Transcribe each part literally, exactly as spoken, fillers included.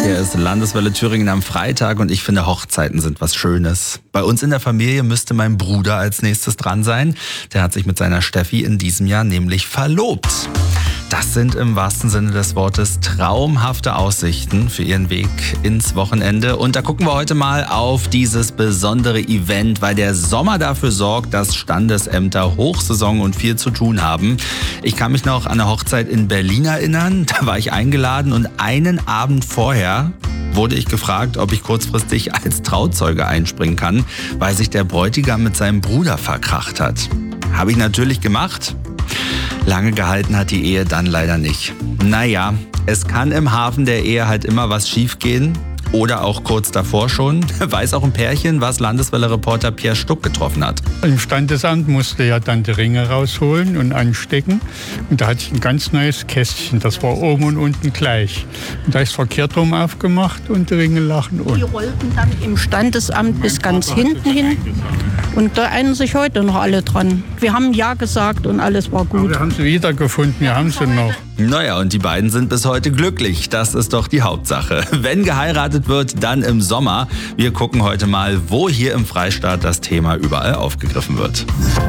Hier ist Landeswelle Thüringen am Freitag und ich finde, Hochzeiten sind was Schönes. Bei uns in der Familie müsste mein Bruder als nächstes dran sein. Der hat sich mit seiner Steffi in diesem Jahr nämlich verlobt. Das sind im wahrsten Sinne des Wortes traumhafte Aussichten für ihren Weg ins Wochenende. Und da gucken wir heute mal auf dieses besondere Event, weil der Sommer dafür sorgt, dass Standesämter Hochsaison und viel zu tun haben. Ich kann mich noch an eine Hochzeit in Berlin erinnern. Da war ich eingeladen und einen Abend vorher wurde ich gefragt, ob ich kurzfristig als Trauzeuge einspringen kann, weil sich der Bräutigam mit seinem Bruder verkracht hat. Habe ich natürlich gemacht. Lange gehalten hat die Ehe dann leider nicht. Naja, es kann im Hafen der Ehe halt immer was schiefgehen. Oder auch kurz davor schon. Weiß auch ein Pärchen, was Landeswelle-Reporter Pierre Stuck getroffen hat. Im Standesamt musste ja dann die Ringe rausholen und anstecken. Und da hatte ich ein ganz neues Kästchen. Das war oben und unten gleich. Und da ist verkehrt rum aufgemacht und die Ringe lagen unten. Die rollten dann im Standesamt bis ganz hinten hin. Und da erinnern sich heute noch alle dran. Wir haben Ja gesagt und alles war gut. Aber wir haben sie wiedergefunden, wir haben sie noch. Naja, und die beiden sind bis heute glücklich. Das ist doch die Hauptsache. Wenn geheiratet wird, dann im Sommer. Wir gucken heute mal, wo hier im Freistaat das Thema überall aufgegriffen wird.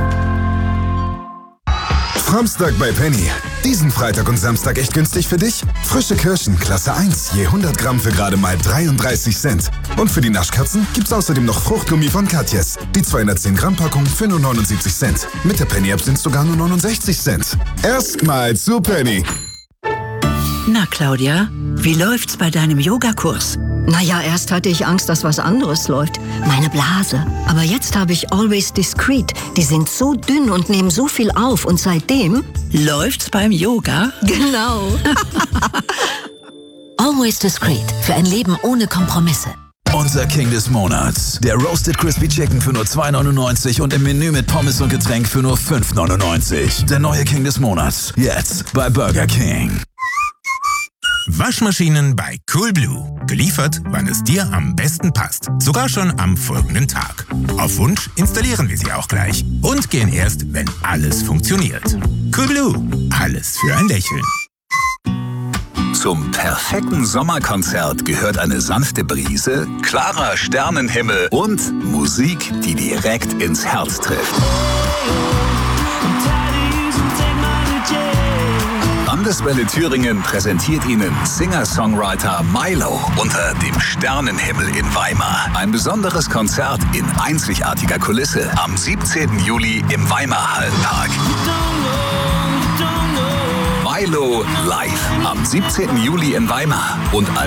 Samstag bei Penny. Diesen Freitag und Samstag echt günstig für dich? Frische Kirschen, Klasse eins, je hundert Gramm für gerade mal dreiunddreißig Cent. Und für die Naschkatzen gibt's außerdem noch Fruchtgummi von Katjes. Die zweihundertzehn Gramm Packung für nur neunundsiebzig Cent. Mit der Penny-App sind's sogar nur neunundsechzig Cent. Erstmal zu Penny. Na, Claudia, wie läuft's bei deinem Yogakurs? Naja, erst hatte ich Angst, dass was anderes läuft. Meine Blase. Aber jetzt habe ich Always Discreet. Die sind so dünn und nehmen so viel auf. Und seitdem... Läuft's beim Yoga? Genau. Always Discreet. Für ein Leben ohne Kompromisse. Unser King des Monats. Der Roasted Crispy Chicken für nur zwei neunundneunzig und im Menü mit Pommes und Getränk für nur fünf neunundneunzig. Der neue King des Monats. Jetzt bei Burger King. Waschmaschinen bei Coolblue. Geliefert, wann es dir am besten passt. Sogar schon am folgenden Tag. Auf Wunsch installieren wir sie auch gleich. Und gehen erst, wenn alles funktioniert. Coolblue. Alles für ein Lächeln. Zum perfekten Sommerkonzert gehört eine sanfte Brise, klarer Sternenhimmel und Musik, die direkt ins Herz trifft. Landeswelle Thüringen präsentiert Ihnen Singer-Songwriter Milo unter dem Sternenhimmel in Weimar. Ein besonderes Konzert in einzigartiger Kulisse am siebzehnten Juli im Weimar Hallenpark. Milo live am siebzehnten Juli in Weimar und